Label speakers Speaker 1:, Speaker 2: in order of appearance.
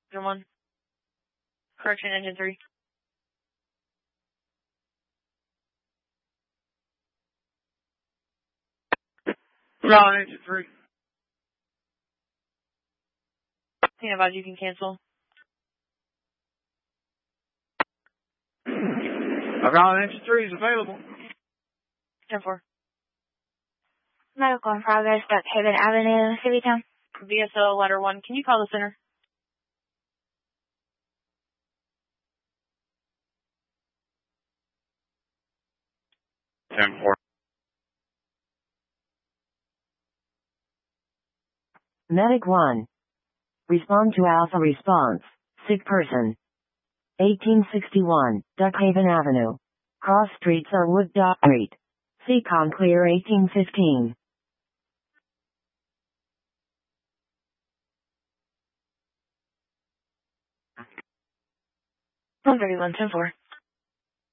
Speaker 1: Engine 1. Correction, Engine 3.
Speaker 2: Ground Engine 3.
Speaker 1: Stand by, you can cancel.
Speaker 2: Ground Engine 3 is available.
Speaker 1: 10-4.
Speaker 3: Medical in progress, Brookhaven Avenue, Citytown.
Speaker 1: VSO Letter 1, can you call the center?
Speaker 4: Medic 1. Respond to Alpha response. Sick person. 1861, Duckhaven Avenue. Cross streets are Wood Dock Street. Seacon clear 1815.
Speaker 1: 131, 10-4.